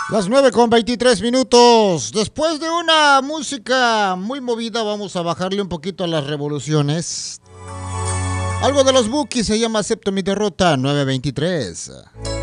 Las 9:23. Después de una música muy movida, vamos a bajarle un poquito a las revoluciones. Algo de los Bookies se llama Acepto mi derrota, 9:23.